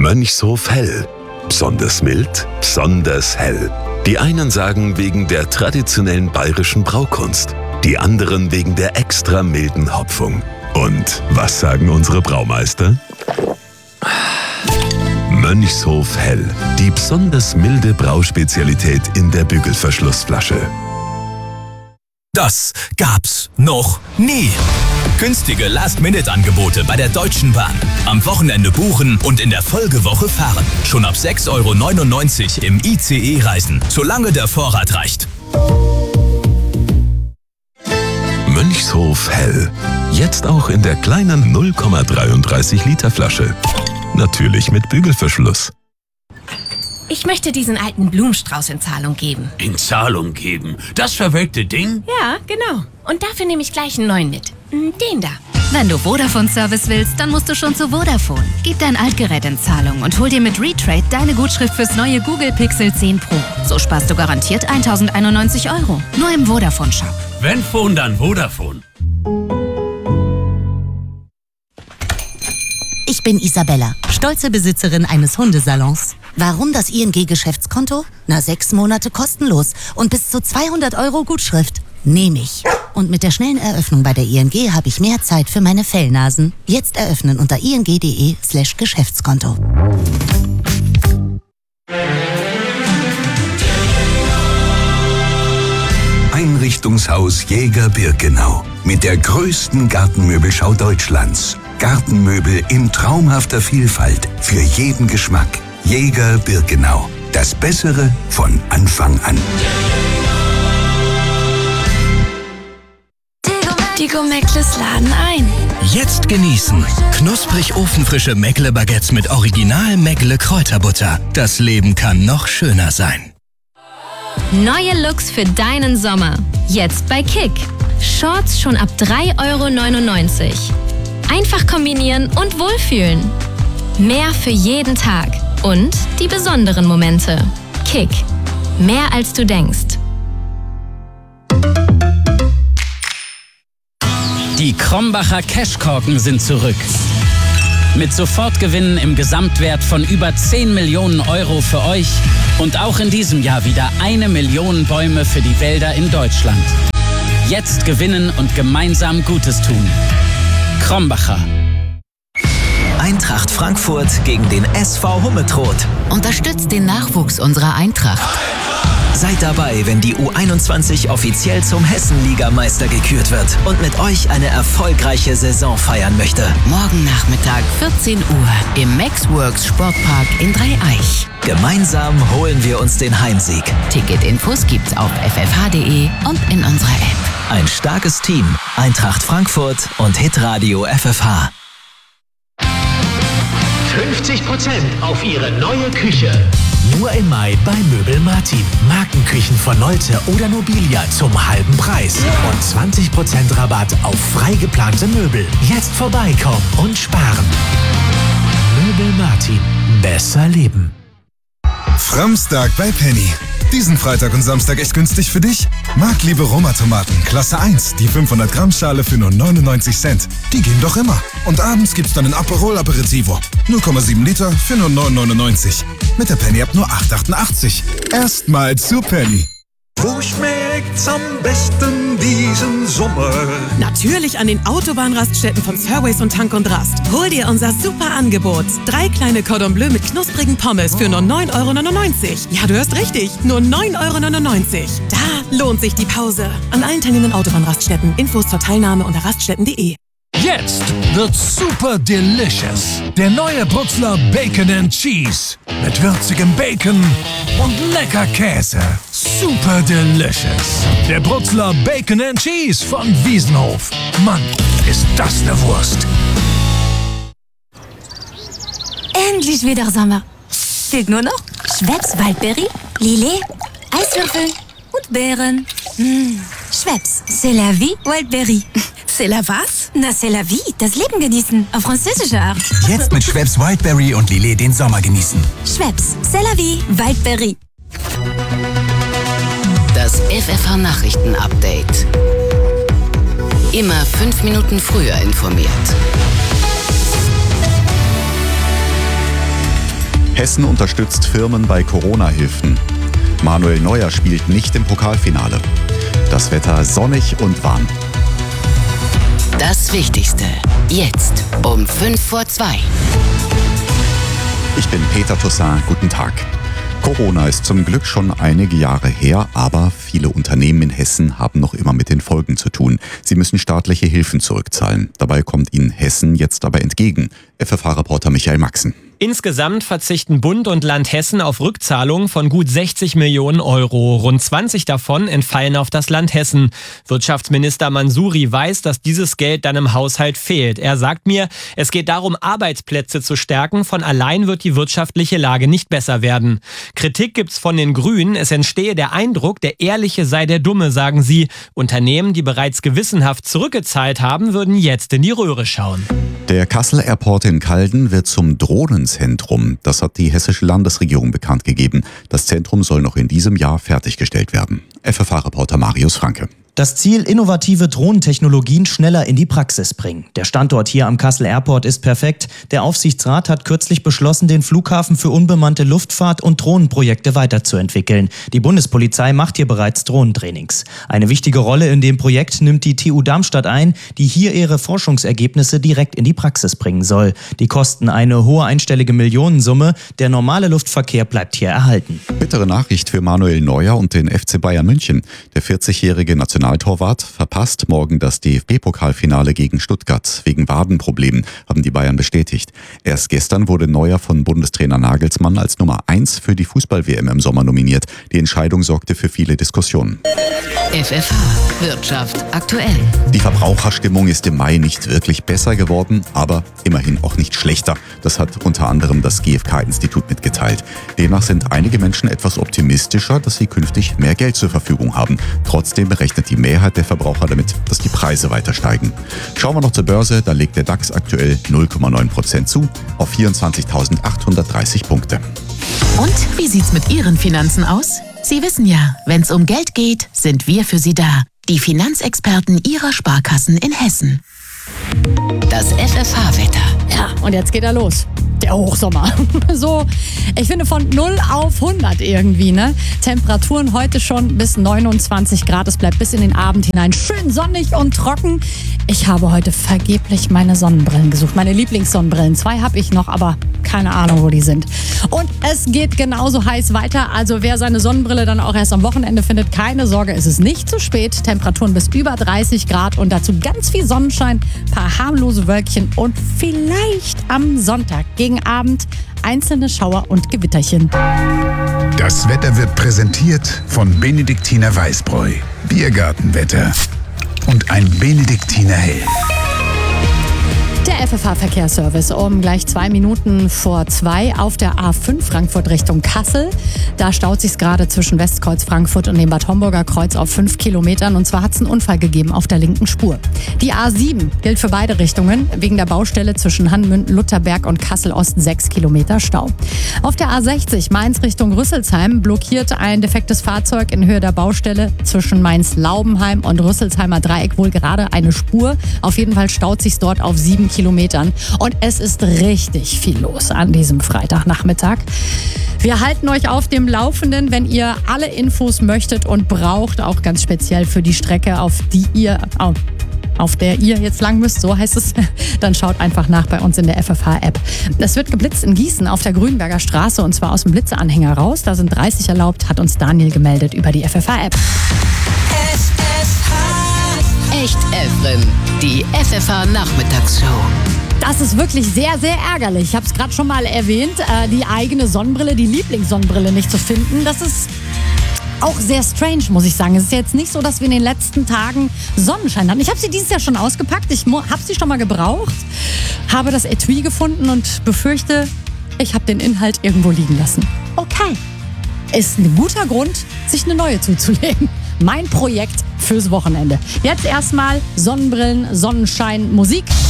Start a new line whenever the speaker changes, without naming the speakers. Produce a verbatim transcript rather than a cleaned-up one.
Mönchshof Hell. Besonders mild, besonders hell. Die einen sagen wegen der traditionellen bayerischen Braukunst, die anderen wegen der extra milden Hopfung. Und was sagen unsere Braumeister? Mönchshof Hell, die besonders milde Brauspezialität in der Bügelverschlussflasche.
Das gab's noch nie. Günstige Last-Minute-Angebote bei der Deutschen Bahn. Am Wochenende buchen und in der Folgewoche fahren. Schon ab sechs Euro neunundneunzig im I C E reisen, solange der Vorrat reicht.
Mönchshof Hell. Jetzt auch in der kleinen null Komma dreiunddreißig Liter Flasche. Natürlich mit Bügelverschluss.
Ich möchte diesen alten Blumenstrauß in Zahlung geben.
In Zahlung geben? Das verwelkte Ding?
Ja, genau. Und dafür nehme ich gleich einen neuen mit. Den da.
Wenn du Vodafone-Service willst, dann musst du schon zu Vodafone. Gib dein Altgerät in Zahlung und hol dir mit Retrade deine Gutschrift fürs neue Google Pixel zehn Pro. So sparst du garantiert tausendeinundneunzig Euro. Nur im Vodafone-Shop.
Wenn Phone, dann Vodafone.
Ich bin Isabella, stolze Besitzerin eines Hundesalons. Warum das I N G-Geschäftskonto? Na, sechs Monate kostenlos und bis zu zweihundert Euro Gutschrift. Nehme ich. Und mit der schnellen Eröffnung bei der I N G habe ich mehr Zeit für meine Fellnasen. Jetzt eröffnen unter ing.de slash Geschäftskonto.
Einrichtungshaus Jäger Birkenau. Mit der größten Gartenmöbelschau Deutschlands. Gartenmöbel in traumhafter Vielfalt. Für jeden Geschmack. Jäger Birkenau. Das Bessere von Anfang an.
Tigo Meckles laden ein.
Jetzt genießen. Knusprig ofenfrische Meckle-Baguettes mit Original Meckle Kräuterbutter. Das Leben kann noch schöner sein.
Neue Looks für deinen Sommer. Jetzt bei Kick. Shorts schon ab drei Euro neunundneunzig. Einfach kombinieren und wohlfühlen. Mehr für jeden Tag. Und die besonderen Momente. Kick. Mehr als du denkst.
Die Krombacher Cashkorken sind zurück. Mit Sofortgewinnen im Gesamtwert von über zehn Millionen Euro für euch und auch in diesem Jahr wieder eine Million Bäume für die Wälder in Deutschland. Jetzt gewinnen und gemeinsam Gutes tun. Krombacher.
Eintracht Frankfurt gegen den S V Hummetrot.
Unterstützt den Nachwuchs unserer Eintracht.
Seid dabei, wenn die U einundzwanzig offiziell zum Hessen-Ligameister gekürt wird und mit euch eine erfolgreiche Saison feiern möchte.
Morgen Nachmittag vierzehn Uhr im Maxworks Sportpark in Dreieich.
Gemeinsam holen wir uns den Heimsieg.
Ticketinfos gibt's auf f f h punkt d e und in unserer App.
Ein starkes Team, Eintracht Frankfurt und Hitradio F F H.
fünfzig Prozent auf Ihre neue Küche.
Nur im Mai bei Möbel Martin. Markenküchen von Nolte oder Nobilia zum halben Preis. Und zwanzig Prozent Rabatt auf frei geplante Möbel. Jetzt vorbeikommen und sparen. Möbel Martin. Besser leben.
Framstag bei Penny. Diesen Freitag und Samstag echt günstig für dich? Marktliebe Roma-Tomaten, Klasse eins, die fünfhundert Gramm Schale für nur neunundneunzig Cent. Die gehen doch immer. Und abends gibt's dann ein Aperol Aperitivo. null Komma sieben Liter für nur neun neunundneunzig. Mit der Penny ab nur acht achtundachtzig. Erstmal zu Penny.
Wo schmeckt's am besten diesen Sommer?
Natürlich an den Autobahnraststätten von Fairways und Tank und Rast. Hol dir unser super Angebot. Drei kleine Cordon Bleu mit knusprigen Pommes für nur neun Euro neunundneunzig. Ja, du hörst richtig, nur neun Euro neunundneunzig. Da lohnt sich die Pause. An allen teilnehmenden Autobahnraststätten. Infos zur Teilnahme unter raststätten punkt de.
Jetzt wird super delicious. Der neue Bruxler Bacon and Cheese. Mit würzigem Bacon und lecker Käse. Super delicious. Der Bruxler Bacon and Cheese von Wiesenhof. Mann, ist das eine Wurst.
Endlich wieder Sommer. Fehlt nur noch Schweppes Waldbeere, Lillet, Eiswürfel und Beeren. Mmh. Schweppes, c'est la vie, Wildberry. C'est la was? Na, c'est la vie, das Leben genießen. Auf französische Art.
Jetzt mit Schweppes Wildberry und Lillet den Sommer genießen.
Schweppes, c'est la vie, Wildberry.
Das F F H-Nachrichten-Update. Immer fünf Minuten früher informiert.
Hessen unterstützt Firmen bei Corona-Hilfen. Manuel Neuer spielt nicht im Pokalfinale. Das Wetter sonnig und warm.
Das Wichtigste jetzt um fünf vor zwei.
Ich bin Peter Toussaint, guten Tag. Corona ist zum Glück schon einige Jahre her, aber viele Unternehmen in Hessen haben noch immer mit den Folgen zu tun. Sie müssen staatliche Hilfen zurückzahlen. Dabei kommt ihnen Hessen jetzt aber entgegen. F F H-Reporter Michael Maxen.
Insgesamt verzichten Bund und Land Hessen auf Rückzahlungen von gut sechzig Millionen Euro. Rund zwanzig davon entfallen auf das Land Hessen. Wirtschaftsminister Mansouri weiß, dass dieses Geld dann im Haushalt fehlt. Er sagt mir, es geht darum, Arbeitsplätze zu stärken. Von allein wird die wirtschaftliche Lage nicht besser werden. Kritik gibt's von den Grünen. Es entstehe der Eindruck, der Ehrliche sei der Dumme, sagen sie. Unternehmen, die bereits gewissenhaft zurückgezahlt haben, würden jetzt in die Röhre schauen.
Der Kassel Airport in Calden wird zum Drohnenzentrum. Das hat die hessische Landesregierung bekannt gegeben. Das Zentrum soll noch in diesem Jahr fertiggestellt werden. F F H-Reporter Marius Franke.
Das Ziel, innovative Drohnentechnologien schneller in die Praxis bringen. Der Standort hier am Kassel Airport ist perfekt. Der Aufsichtsrat hat kürzlich beschlossen, den Flughafen für unbemannte Luftfahrt- und Drohnenprojekte weiterzuentwickeln. Die Bundespolizei macht hier bereits Drohnentrainings. Eine wichtige Rolle in dem Projekt nimmt die T U Darmstadt ein, die hier ihre Forschungsergebnisse direkt in die Praxis bringen soll. Die kosten eine hohe einstellige Millionensumme. Der normale Luftverkehr bleibt hier erhalten.
Bittere Nachricht für Manuel Neuer und den F C Bayern München. Der vierzigjährige Nationaltorwart verpasst morgen das D F B-Pokalfinale gegen Stuttgart. Wegen Wadenproblemen, haben die Bayern bestätigt. Erst gestern wurde Neuer von Bundestrainer Nagelsmann als Nummer eins für die Fußball-W M im Sommer nominiert. Die Entscheidung sorgte für viele Diskussionen.
F F H Wirtschaft aktuell.
Die Verbraucherstimmung ist im Mai nicht wirklich besser geworden, aber immerhin auch nicht schlechter. Das hat unter anderem das G f K-Institut mitgeteilt. Demnach sind einige Menschen etwas optimistischer, dass sie künftig mehr Geld zur Verfügung haben. Trotzdem rechnet die Mehrheit der Verbraucher damit, dass die Preise weiter steigen. Schauen wir noch zur Börse, da legt der DAX aktuell null Komma neun Prozent zu auf vierundzwanzigtausendachthundertdreißig Punkte.
Und wie sieht's mit Ihren Finanzen aus? Sie wissen ja, wenn's um Geld geht, sind wir für Sie da. Die Finanzexperten Ihrer Sparkassen in Hessen.
Das F F H-Wetter.
Ja, und jetzt geht er los. Der Hochsommer. So, ich finde von null auf hundert irgendwie, ne? Temperaturen heute schon bis neunundzwanzig Grad. Es bleibt bis in den Abend hinein schön sonnig und trocken. Ich habe heute vergeblich meine Sonnenbrillen gesucht. Meine Lieblingssonnenbrillen. Zwei habe ich noch, aber keine Ahnung, wo die sind. Und es geht genauso heiß weiter. Also wer seine Sonnenbrille dann auch erst am Wochenende findet, keine Sorge, es ist nicht zu spät. Temperaturen bis über dreißig Grad und dazu ganz viel Sonnenschein, paar harmlose Wölkchen und vielleicht am Sonntag gegen Abend einzelne Schauer und Gewitterchen.
Das Wetter wird präsentiert von Benediktiner Weißbräu. Biergartenwetter und ein Benediktiner Hell.
Der F F H-Verkehrsservice um gleich zwei Minuten vor zwei auf der A fünf Frankfurt Richtung Kassel. Da staut sich's gerade zwischen Westkreuz Frankfurt und dem Bad Homburger Kreuz auf fünf Kilometern. Und zwar hat es einen Unfall gegeben auf der linken Spur. Die A sieben gilt für beide Richtungen. Wegen der Baustelle zwischen Hanmünden, Lutherberg und Kassel-Ost sechs Kilometer Stau. Auf der A sechzig Mainz Richtung Rüsselsheim blockiert ein defektes Fahrzeug in Höhe der Baustelle zwischen Mainz-Laubenheim und Rüsselsheimer Dreieck wohl gerade eine Spur. Auf jeden Fall staut sich's dort auf sieben Kilometern. Und es ist richtig viel los an diesem Freitagnachmittag. Wir halten euch auf dem Laufenden, wenn ihr alle Infos möchtet und braucht, auch ganz speziell für die Strecke, auf die ihr... Oh, auf der ihr jetzt lang müsst, so heißt es, dann schaut einfach nach bei uns in der F F H-App. Es wird geblitzt in Gießen auf der Grünberger Straße und zwar aus dem Blitzeanhänger raus. Da sind dreißig erlaubt, hat uns Daniel gemeldet über die F F H-App.
F F H. Echt Efren, die F F H-Nachmittagsshow.
Das ist wirklich sehr, sehr ärgerlich. Ich habe es gerade schon mal erwähnt, äh, die eigene Sonnenbrille, die Lieblingssonnenbrille nicht zu finden. Das ist auch sehr strange, muss ich sagen. Es ist jetzt nicht so, dass wir in den letzten Tagen Sonnenschein hatten. Ich habe sie dieses Jahr schon ausgepackt. Ich habe sie schon mal gebraucht, habe das Etui gefunden und befürchte, ich habe den Inhalt irgendwo liegen lassen. Okay. Ist ein guter Grund, sich eine neue zuzulegen. Mein Projekt fürs Wochenende. Jetzt erstmal Sonnenbrillen, Sonnenschein, Musik.